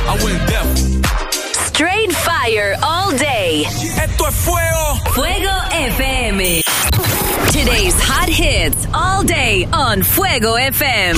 I went deaf. Straight fire all day. Esto es fuego. Fuego FM. Today's hot hits all day on Fuego FM.